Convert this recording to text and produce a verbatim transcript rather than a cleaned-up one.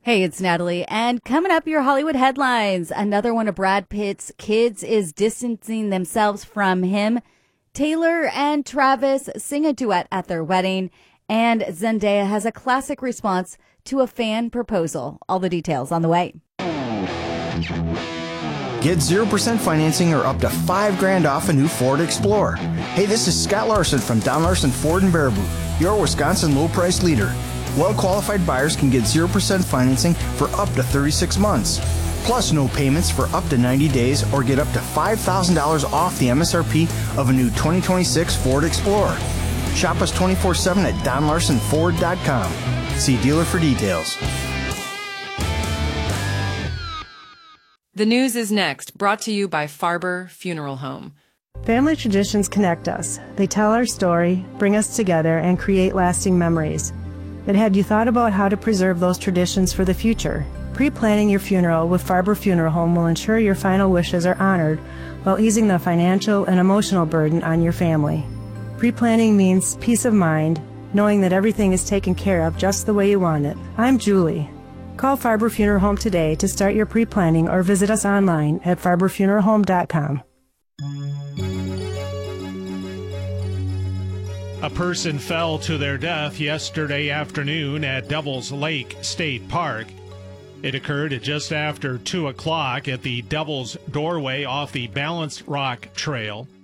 Hey, it's Natalie, and coming up, your Hollywood headlines. Another one of Brad Pitt's kids is distancing themselves from him. Taylor and Travis sing a duet at their wedding, and Zendaya has a classic response to a fan proposal. All the details on the way. Get zero percent financing or up to five grand off a new Ford Explorer. Hey, this is Scott Larson from Don Larson Ford in Baraboo, your Wisconsin low-price leader. Well-qualified buyers can get zero percent financing for up to thirty-six months. Plus, no payments for up to ninety days or get up to five thousand dollars off the M S R P of a new twenty twenty-six Ford Explorer. Shop us twenty-four seven at don larson ford dot com. See dealer for details. The news is next, brought to you by Farber Funeral Home. Family traditions connect us. They tell our story, bring us together, and create lasting memories. But have you thought about how to preserve those traditions for the future? Pre-planning your funeral with Farber Funeral Home will ensure your final wishes are honored while easing the financial and emotional burden on your family. Pre-planning means peace of mind, knowing that everything is taken care of just the way you want it. I'm Julie. Call Farber Funeral Home today to start your pre-planning or visit us online at farber funeral home dot com. A person fell to their death yesterday afternoon at Devil's Lake State Park. It occurred at just after two o'clock at the Devil's Doorway off the Balanced Rock Trail.